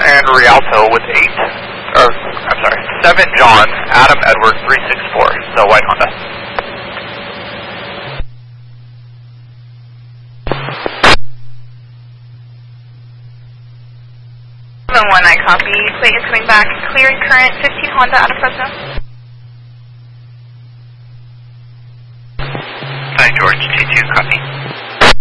and Rialto with 8. Or, I'm sorry, 7 John, Adam Edward 364, so white Honda. 7-1, I copy. Plate is coming back. Clearing current, 15 Honda out of Fresno.